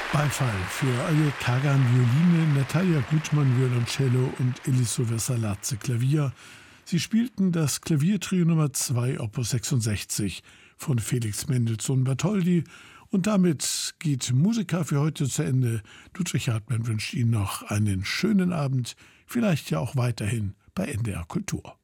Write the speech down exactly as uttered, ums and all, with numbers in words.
Beifall für Aje Kagan Violine, Natalia Gutmann Violoncello und Elisova Saladze Klavier. Sie spielten das Klaviertrio Nummer zwei Opus sechsundsechzig von Felix Mendelssohn Bartholdy. Und damit geht Musica für heute zu Ende. Ludwig Hartmann wünscht Ihnen noch einen schönen Abend, vielleicht ja auch weiterhin bei N D R Kultur.